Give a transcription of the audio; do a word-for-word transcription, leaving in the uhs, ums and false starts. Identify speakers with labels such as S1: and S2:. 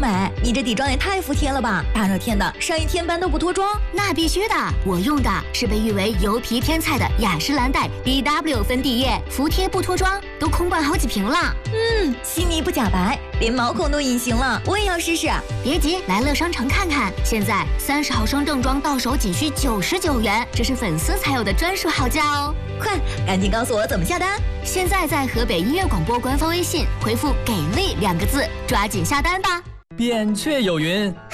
S1: 美，你这底妆也太服帖了吧！大热天的，上一天班都不脱妆？
S2: 那必须的，我用的是被誉为油皮天菜的雅诗兰黛 D W 粉底液，服帖不脱妆，都空灌好几瓶了。
S1: 嗯，细腻不假白，连毛孔都隐形了，我也要试试。
S2: 别急，来乐商城看看，现在三十毫升正装到手仅需九十九元，这是粉丝才有的专属好价哦！
S1: 快，赶紧告诉我怎么下单！
S2: 现在在河北音乐广播官方微信回复“给力”两个字，抓紧下单吧。
S3: 扁鹊有云。